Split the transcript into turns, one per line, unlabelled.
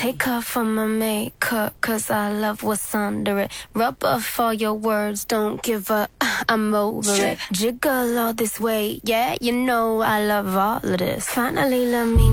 Take off all my makeup, cause I love what's under it. Rub off all your words, don't give up, I'm over it. Jiggle all this way, yeah, you know I love all of this. Finally let me